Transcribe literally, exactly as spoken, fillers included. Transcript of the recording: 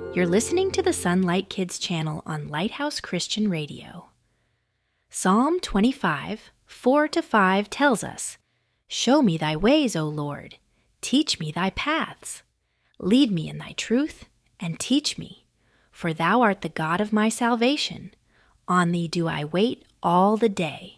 You're listening to the Sunlight Kids channel on Lighthouse Christian Radio. Psalm twenty-five, four to five tells us, "Show me thy ways, O Lord. Teach me thy paths. Lead me in thy truth, and teach me. For thou art the God of my salvation. On thee do I wait all the day."